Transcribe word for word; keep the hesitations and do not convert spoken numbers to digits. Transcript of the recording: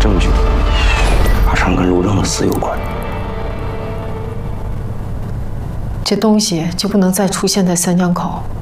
证据，马上跟陆正的死有关。 这东西就不能再出现在三江口。